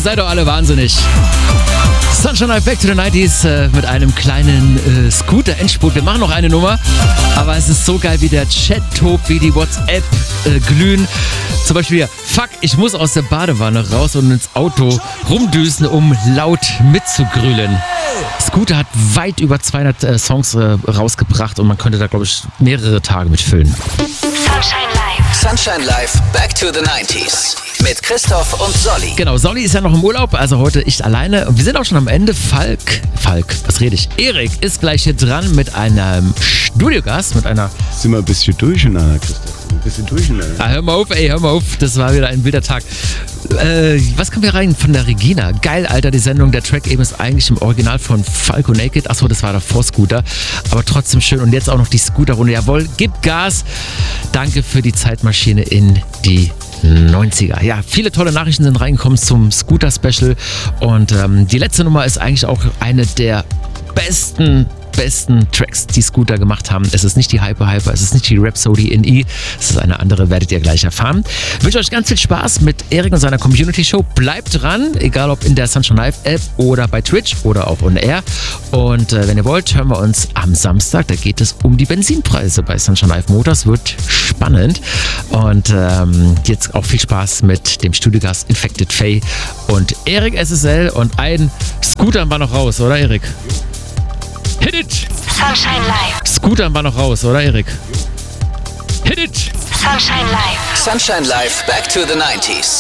seid doch alle wahnsinnig. Sunshine Live Back to the 90s mit einem kleinen Scooter-Endspurt. Wir machen noch eine Nummer, aber es ist so geil, wie der Chat tobt, wie die WhatsApp glühen. Zum Beispiel hier, fuck, ich muss aus der Badewanne raus und ins Auto rumdüsen, um laut mitzugrühlen. Scooter hat weit über 200 Songs rausgebracht und man könnte da, glaube ich, mehrere Tage mitfüllen. Sunshine Live. Sunshine Live Back to the 90s. Mit Christoph und Solly. Genau, Solly ist ja noch im Urlaub, also heute ich alleine. Und wir sind auch schon am Ende. Erik ist gleich hier dran mit einem Studiogast, mit einer... Sind wir ein bisschen durcheinander, Christoph? Ein bisschen durcheinander. Ah, hör mal auf. Das war wieder ein wilder Tag. Was kommen wir rein von der Regina? Geil, Alter, die Sendung. Der Track eben ist eigentlich im Original von Falco Naked. Achso, das war davor Scooter. Aber trotzdem schön. Und jetzt auch noch die Scooter-Runde. Jawohl, gib Gas. Danke für die Zeitmaschine in die 90er. Ja, viele tolle Nachrichten sind reingekommen zum Scooter-Special. Und die letzte Nummer ist eigentlich auch eine der besten Tracks, die Scooter gemacht haben. Es ist nicht die Hyper, es ist nicht die Rhapsody in E, es ist eine andere, werdet ihr gleich erfahren. Ich wünsche euch ganz viel Spaß mit Erik und seiner Community-Show. Bleibt dran, egal ob in der Sunshine Live App oder bei Twitch oder auch on Air. Und wenn ihr wollt, hören wir uns am Samstag. Da geht es um die Benzinpreise bei Sunshine Live Motors. Wird spannend. Und jetzt auch viel Spaß mit dem Studiogast Infected Faye und Erik SSL. Und ein Scooter war noch raus, oder Erik? Hit it! Sunshine Live. Scooter war noch raus, oder Erik? Hit it! Sunshine Live. Sunshine Live Back to the 90s.